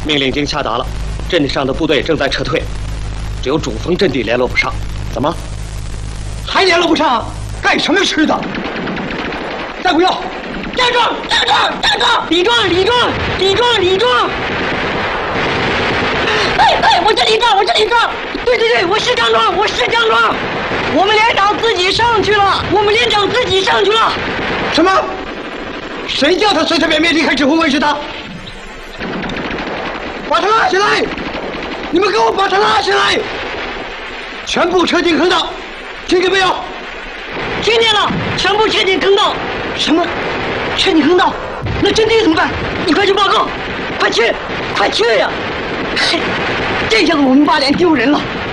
命令已经下达了，阵地上的部队正在撤退，只有主峰阵地联络不上。怎么？ 还联络不上？干什么吃的？再不要！站住！站住！站住！ 李壮！李壮！李壮！李壮！哎，我是李壮，我是李壮。对，我是张壮，我是张壮。我们连长自己上去了，我们连长自己上去了。 什么？谁叫他随随便便离开指挥位置的？把他拉下来！你们给我把他拉下来！全部撤进坑道，听见没有？ 听见了，全部撤进坑道。什么？撤进坑道？那阵地怎么办？你快去报告！快去呀！嘿，这下子我们8连丢人了。